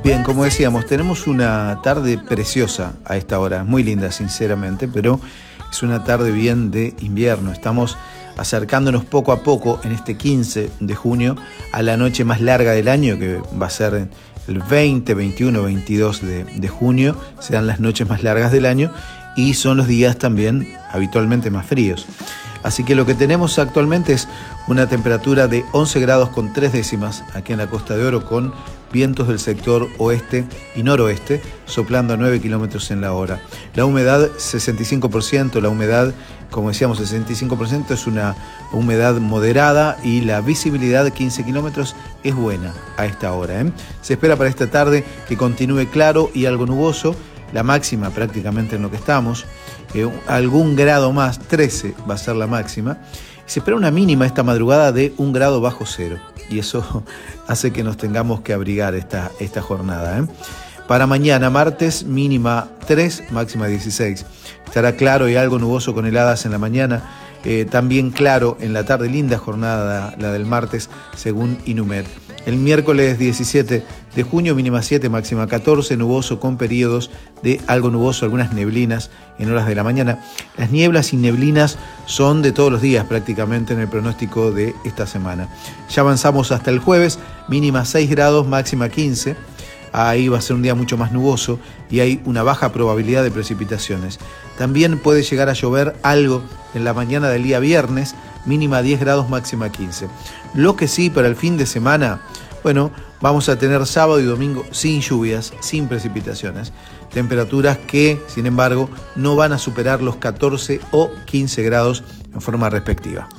Bien, como decíamos, tenemos una tarde preciosa a esta hora, muy linda sinceramente, pero es una tarde bien de invierno. Estamos acercándonos poco a poco en este 15 de junio a la noche más larga del año, que va a ser el 20, 21, 22 de junio, serán las noches más largas del año y son los días también habitualmente más fríos. Así que lo que tenemos actualmente es una temperatura de 11 grados con 3 décimas aquí en la Costa de Oro, con vientos del sector oeste y noroeste soplando a 9 kilómetros en la hora. La humedad 65%, la humedad, como decíamos, 65%, es una humedad moderada y la visibilidad de 15 kilómetros es buena a esta hora. Se espera para esta tarde que continúe claro y algo nuboso, la máxima prácticamente en lo que estamos, algún grado más, 13 va a ser la máxima. Se espera una mínima esta madrugada de 1 grado bajo cero y eso hace que nos tengamos que abrigar esta jornada. Para mañana, martes, mínima 3, máxima 16. Estará claro y algo nuboso con heladas en la mañana. También claro en la tarde, linda jornada la del martes, según Inumet. El miércoles 17 de junio, mínima 7, máxima 14, nuboso con periodos de algo nuboso, algunas neblinas en horas de la mañana. Las nieblas y neblinas son de todos los días prácticamente en el pronóstico de esta semana. Ya avanzamos hasta el jueves, mínima 6 grados, máxima 15. Ahí va a ser un día mucho más nuboso y hay una baja probabilidad de precipitaciones. También puede llegar a llover algo en la mañana del día viernes, mínima 10 grados, máxima 15. Lo que sí, para el fin de semana, bueno, vamos a tener sábado y domingo sin lluvias, sin precipitaciones. Temperaturas que, sin embargo, no van a superar los 14 o 15 grados en forma respectiva.